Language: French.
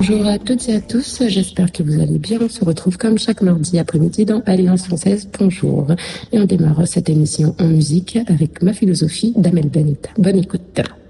Bonjour à toutes et à tous, j'espère que vous allez bien. On se retrouve comme chaque mardi après-midi dans Alliance Française. Bonjour. Et on démarre cette émission en musique avec ma philosophie d'Amel Bent. Bonne écoute.